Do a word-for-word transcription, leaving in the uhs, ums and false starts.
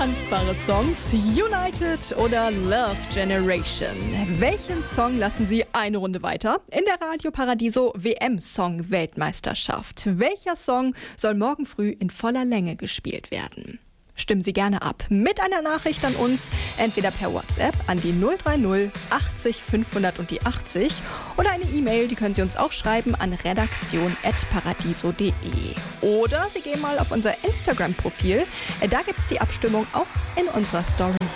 tanzbare Songs, United oder Love Generation. Welchen Song lassen Sie eine Runde weiter? In der Radio Paradiso W M-Song-Weltmeisterschaft. Welcher Song soll morgen früh in voller Länge gespielt werden? Stimmen Sie gerne ab mit einer Nachricht an uns, entweder per WhatsApp an die null drei null achtzig fünfhundert und die achtzig oder eine E-Mail, die können Sie uns auch schreiben an redaktion at paradiso punkt de. Oder Sie gehen mal auf unser Instagram-Profil, da gibt es die Abstimmung auch in unserer Story.